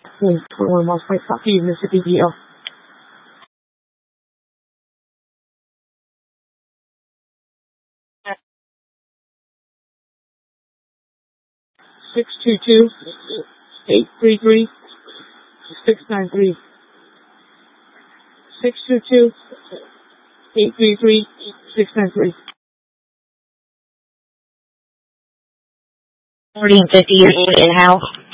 21 miles by Southeast Mississippi DL. 622-833-693. 622-833-693. 40 and 50 years in-house.